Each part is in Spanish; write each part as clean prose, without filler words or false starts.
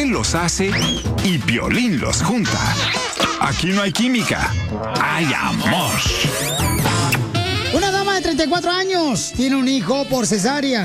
Él los hace y Piolín los junta. Aquí no hay química, hay amor. Una dama de 34 años tiene un hijo por cesárea.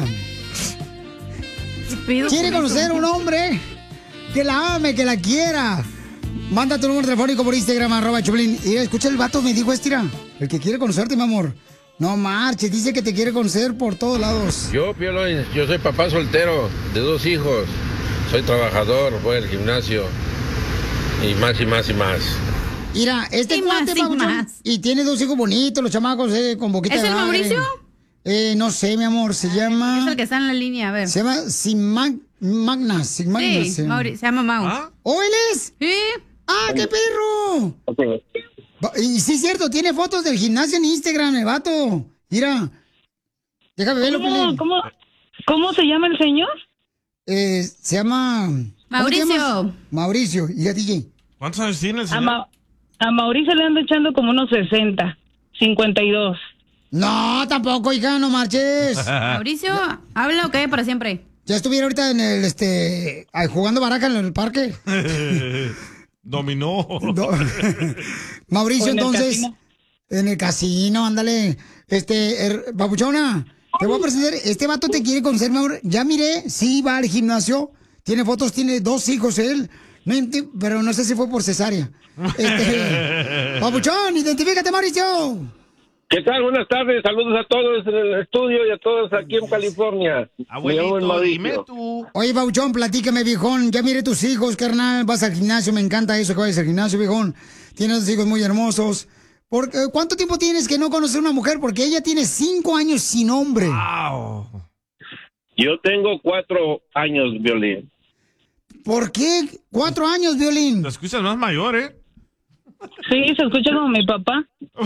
Quiere conocer a un hombre que la ame, que la quiera. Manda tu número telefónico por Instagram, @Choplin. Y escucha, el vato me dijo, el que quiere conocerte, mi amor. No marches, dice que te quiere conocer por todos lados. Yo, Piolín, yo soy papá soltero de 2 hijos. Soy trabajador, voy al gimnasio. Y más y más y más. Mira, cuate, y tiene 2 hijos bonitos, los chamacos, con boquita de ¿Es el Mauricio? No sé, mi amor, se llama... Es el que está en la línea, a ver. Se llama Magnas. Sí, se llama Mau. ¿Ah? ¿Oh, él es? Sí. ¡Ah, qué perro! Okay. Y sí, es cierto, tiene fotos del gimnasio en Instagram, el vato. Mira. Déjame verlo, Pelín. ¿Cómo se llama el señor? Se llama... Mauricio. Mauricio. ¿Y a DJ? ¿Cuántos años tiene el señor? A Mauricio le ando echando como unos 60, 52. No, tampoco, hija, no marches. Mauricio, ¿habla o qué para siempre? Ya estuviera ahorita en el, jugando baraja en el parque. Dominó. Mauricio, entonces, en el casino, ándale. Papuchona, te voy a presentar. Este vato te quiere conocer, mi amor. Ya miré, sí, va al gimnasio. Tiene fotos, tiene 2 hijos él. Pero no sé si fue por cesárea. Papuchón, identifícate, Mauricio. ¿Qué tal? Buenas tardes. Saludos a todos en el estudio y a todos aquí en California. Abuelito, dime tú. Oye, Papuchón, platícame, viejón. Ya miré tus hijos, carnal. Vas al gimnasio. Me encanta eso que vayas al gimnasio, viejón. Tienes 2 hijos muy hermosos. ¿Cuánto tiempo tienes que no conocer a una mujer? Porque ella tiene 5 años sin hombre. Wow. Yo tengo 4 años, Violín. ¿Por qué 4 años, Violín? Te escuchas más mayor, ¿eh? Sí, se escucha como mi papá.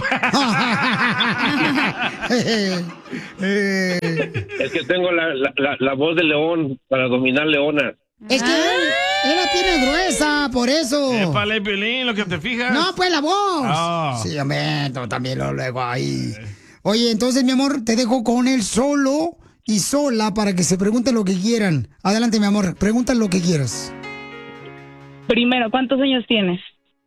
Es que tengo la voz de león para dominar leonas. Es que él la tiene gruesa, por eso. Épale, Piolín, lo que te fijas. No, pues la voz. Oh. Sí, hombre, tú también lo luego ahí. Oye, entonces, mi amor, te dejo con él solo y sola para que se pregunten lo que quieran. Adelante, mi amor, pregunta lo que quieras. Primero, ¿cuántos años tienes?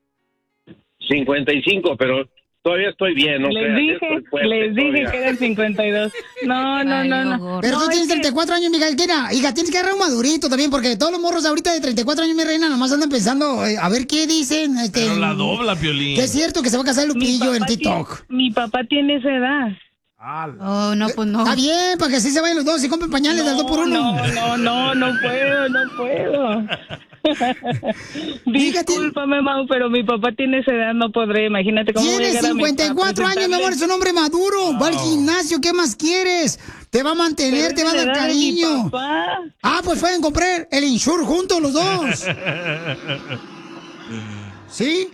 55, pero todavía estoy bien, ¿no? Les dije que eran 52. No. Pero tú tienes 34 años, Miguel. Hija, tienes que agarrar un madurito también, porque todos los morros ahorita de 34 años, mi reina, nomás andan pensando, a ver qué dicen. Pero la dobla, Piolín. Que es cierto que se va a casar Lupillo en TikTok. Mi papá tiene esa edad. Oh, no, pues no. Está bien, para que así se vayan los dos y compren pañales del 2 por 1. No puedo. Discúlpame, Mau, pero mi papá tiene esa edad, no podré. Imagínate cómo voy a Tiene llegar a mi 54 años, mi amor, es un hombre maduro. Va al gimnasio, ¿qué más quieres? Te va a mantener, te va a dar cariño. Pues pueden comprar el Insure juntos los dos. ¿Sí?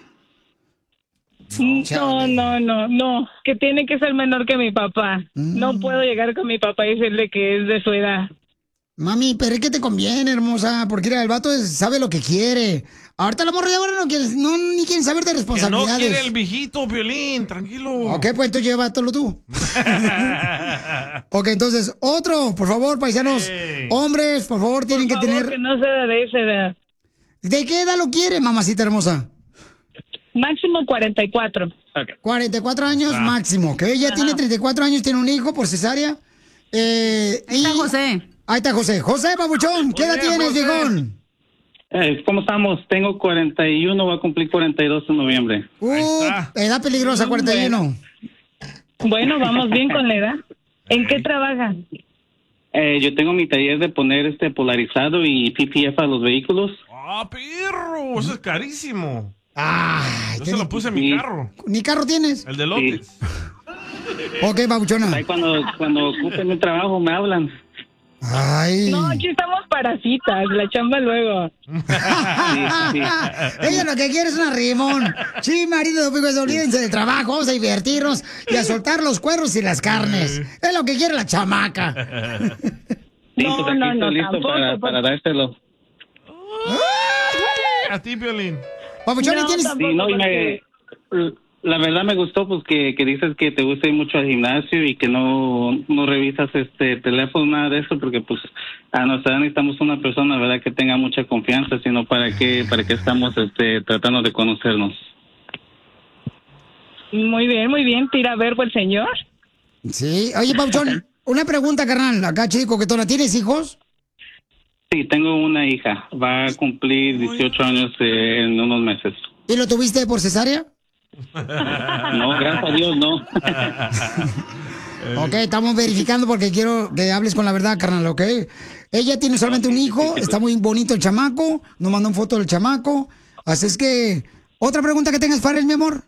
No, que tiene que ser menor que mi papá. No puedo llegar con mi papá y decirle que es de su edad. Mami, pero es que te conviene, hermosa, porque mira, el vato sabe lo que quiere. Ahorita la morra de ahora ni quieren saber de responsabilidades. Que no quiere el viejito, Piolín, tranquilo. Ok, pues entonces llévatelo tú. Ok, entonces, otro, por favor, paisanos. Hombres, por favor, tienen que tener... que no sea de esa edad. ¿De qué edad lo quiere, mamacita hermosa? Máximo 44. Okay. 44 años máximo, que ella tiene 34 años, tiene un hijo por cesárea. Ahí está José. Ahí está José. José, papuchón, ¿qué edad tienes, viejón? ¿Cómo estamos? Tengo 41, voy a cumplir 42 en noviembre. Edad peligrosa, 41. Bueno, vamos bien con la edad. ¿En qué trabaja? Yo tengo mi taller de poner polarizado y PPF a los vehículos. Perro! Eso es carísimo. Ay, yo se lo puse en mi carro. ¿Ni carro tienes? El de lotes. Sí. Ok, babuchona. Ahí cuando ocupen un trabajo me hablan. Ay. No, aquí estamos para citas, la chamba luego. Sí. Ella lo que quiere es un arrimón. Sí, marido, pues olvídense del trabajo, vamos a divertirnos y a soltar los cuernos y las carnes. Es lo que quiere la chamaca. Sí, pues aquí estoy listo tampoco, para dárselo. A ti, Piolín. Papuchón, No, ¿tienes? tampoco, Sí, no, y La verdad me gustó pues que dices que te gusta ir mucho al gimnasio y que no revisas teléfono, nada de eso, porque pues a nuestra edad necesitamos una persona, ¿verdad?, que tenga mucha confianza, sino para qué estamos tratando de conocernos. Muy bien, tira verbo el señor. Sí, oye, Pauchón, una pregunta, carnal, acá chico, que ¿tú tienes hijos? Sí, tengo una hija, va a cumplir 18 años en unos meses. ¿Y lo tuviste por cesárea? No, gracias a Dios, no. Ok, estamos verificando porque quiero que hables con la verdad, carnal, ¿ok? Ella tiene solamente un hijo, está muy bonito el chamaco, nos mandó una foto del chamaco. Así es que, ¿otra pregunta que tengas para él, mi amor?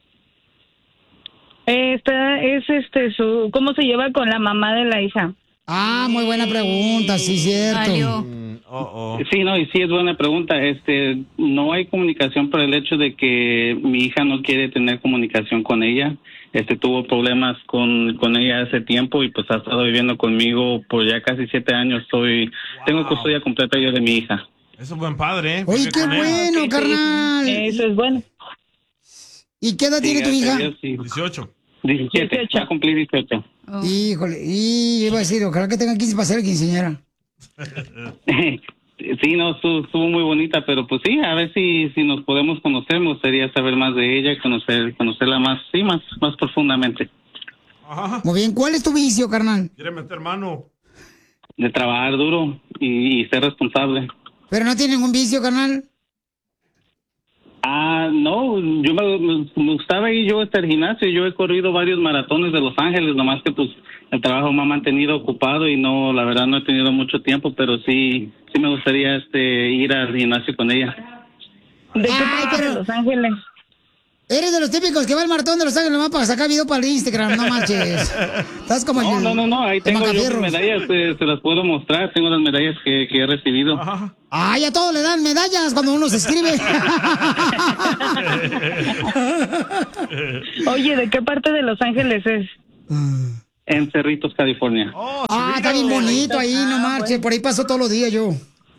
Esta es ¿cómo se lleva con la mamá de la hija? Ah, muy buena pregunta, sí, cierto. Sí, no, y sí es buena pregunta. No hay comunicación por el hecho de que mi hija no quiere tener comunicación con ella. Tuvo problemas con ella hace tiempo y pues ha estado viviendo conmigo por ya casi 7 años. Tengo custodia completa yo de mi hija. Eso es buen padre, ¿eh? Oye, qué bueno, carnal. Eso es bueno. ¿Y qué edad tiene tu hija? 18. 17, va a cumplir 18. Híjole, y iba a decir, ojalá que tenga 15 para ser quinceañera. Sí, no, estuvo muy bonita, pero pues sí, a ver si nos podemos conocer. Me gustaría saber más de ella, conocerla más profundamente. Ajá. Muy bien, ¿cuál es tu vicio, carnal? Quiere meter mano. De trabajar duro y ser responsable. ¿Pero no tiene ningún vicio, carnal? No, yo me gustaba ir yo al gimnasio. Yo he corrido varios maratones de Los Ángeles, nomás que pues el trabajo me ha mantenido ocupado y no, la verdad no he tenido mucho tiempo, pero sí me gustaría ir al gimnasio con ella. ¿De qué parte de Los Ángeles? Eres de los típicos que va al maratón de Los Ángeles nomás para sacar video para el Instagram, no manches. Estás como No, ahí tengo yo medallas, se las puedo mostrar, tengo las medallas que he recibido. Ay, a todos le dan medallas cuando uno se inscribe. Oye, ¿de qué parte de Los Ángeles es? En Cerritos, California. Está bien bonito ahí, no marches, bueno. Por ahí paso todos los días yo.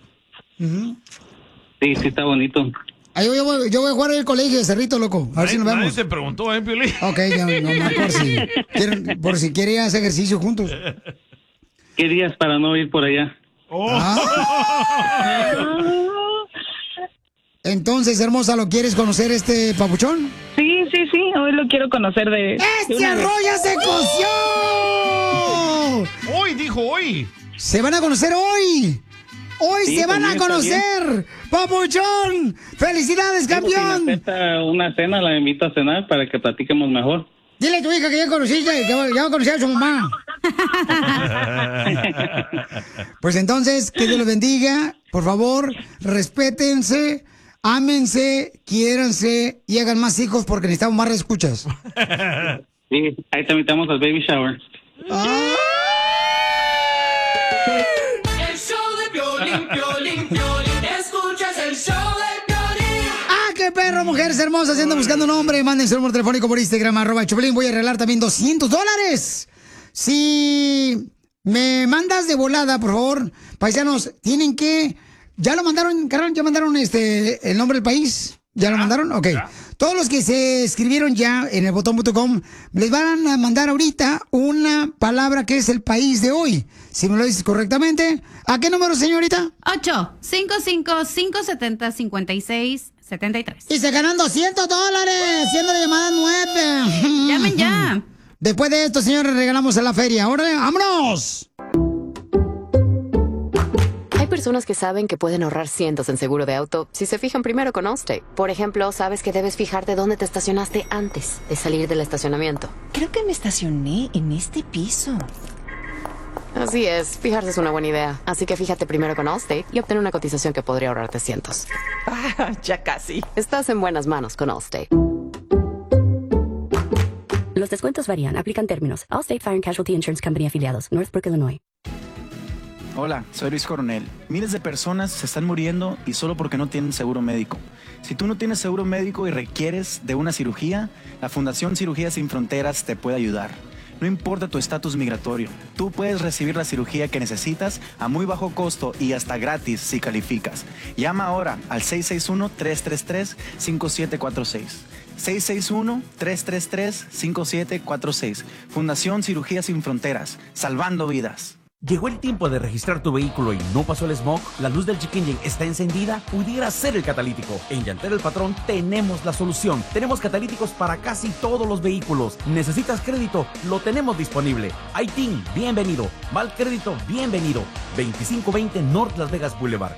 Sí, está bonito. Ahí yo voy a jugar en el colegio de Cerrito, loco. A ver si nos vemos. Nadie te preguntó, Piolín. Ok, por si quieren hacer ejercicio juntos. ¿Qué días para no ir por allá? Entonces, hermosa, ¿lo quieres conocer papuchón? Sí, hoy lo quiero conocer de... ¡Este arroz ya se coció! Hoy, dijo hoy. Se van a conocer hoy. Hoy sí, se van a conocer, papuchón. ¡Felicidades, campeón! Si una cena, la invito a cenar para que platiquemos mejor. Dile a tu hija que ya conociste, que ya va a conocer a su mamá. Pues entonces, que Dios los bendiga. Por favor, respétense, ámense, quiéranse y hagan más hijos porque necesitamos más reescuchas. Sí, ahí te invitamos al baby shower. Escuchas el show de Piolín. ¡Qué perro, mujeres hermosas! Ando buscando un hombre. Manden su número telefónico por Instagram, @Choplin. Voy a regalar también $200. Si me mandas de volada, por favor, paisanos, tienen que... ¿Ya lo mandaron, carnal? ¿Ya mandaron el nombre del país? ¿Ya lo mandaron? Ok. Todos los que se escribieron ya en el botón.com, les van a mandar ahorita una palabra que es el país de hoy. Si me lo dices correctamente. ¿A qué número, señorita? 855-570-5673. Y se ganan $200, siendo la llamada 9. Llamen ya. Después de esto, señores, regalamos a la feria. Ahora, ¡vámonos! Hay personas que saben que pueden ahorrar cientos en seguro de auto si se fijan primero con Allstate. Por ejemplo, sabes que debes fijarte dónde te estacionaste antes de salir del estacionamiento. Creo que me estacioné en este piso. Así es, fijarse es una buena idea. Así que fíjate primero con Allstate y obtén una cotización que podría ahorrarte cientos. Ya casi. Estás en buenas manos con Allstate. Los descuentos varían, aplican términos. Allstate Fire and Casualty Insurance Company afiliados, Northbrook, Illinois. Hola, soy Luis Coronel. Miles de personas se están muriendo y solo porque no tienen seguro médico. Si tú no tienes seguro médico y requieres de una cirugía, la Fundación Cirugía Sin Fronteras te puede ayudar. No importa tu estatus migratorio, tú puedes recibir la cirugía que necesitas a muy bajo costo y hasta gratis si calificas. Llama ahora al 661-333-5746. 661-333-5746. Fundación Cirugía Sin Fronteras, salvando vidas. ¿Llegó el tiempo de registrar tu vehículo y no pasó el smog? ¿La luz del check engine está encendida? Pudiera ser el catalítico. En Llantera El Patrón tenemos la solución. Tenemos catalíticos para casi todos los vehículos. ¿Necesitas crédito? Lo tenemos disponible. ITIN, bienvenido. Mal crédito, bienvenido. 2520 North Las Vegas Boulevard.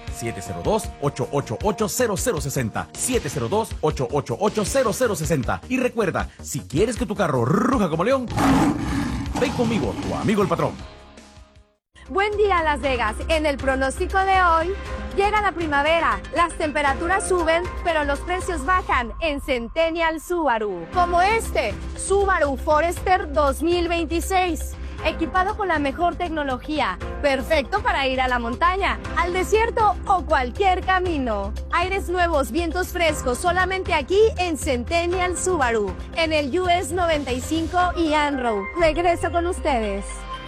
702-888-0060. 702-888-0060. Y recuerda, si quieres que tu carro ruja como león, ven conmigo, tu amigo el patrón. Buen día, Las Vegas. En el pronóstico de hoy, llega la primavera, las temperaturas suben, pero los precios bajan en Centennial Subaru. Como este, Subaru Forester 2026. Equipado con la mejor tecnología, perfecto para ir a la montaña, al desierto o cualquier camino. Aires nuevos, vientos frescos, solamente aquí en Centennial Subaru, en el US 95 y Anroe. Regreso con ustedes.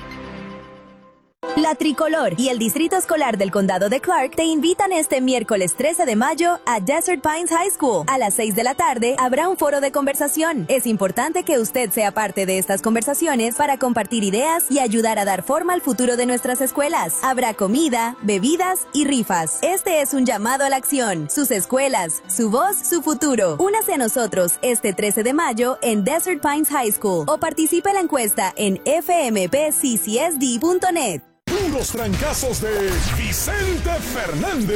La Tricolor y el Distrito Escolar del Condado de Clark te invitan este miércoles 13 de mayo a Desert Pines High School. A las 6 de la tarde habrá un foro de conversación. Es importante que usted sea parte de estas conversaciones para compartir ideas y ayudar a dar forma al futuro de nuestras escuelas. Habrá comida, bebidas y rifas. Este es un llamado a la acción. Sus escuelas, su voz, su futuro. Únase a nosotros este 13 de mayo en Desert Pines High School o participe en la encuesta en fmpccsd.net. Puros trancazos de Vicente Fernández.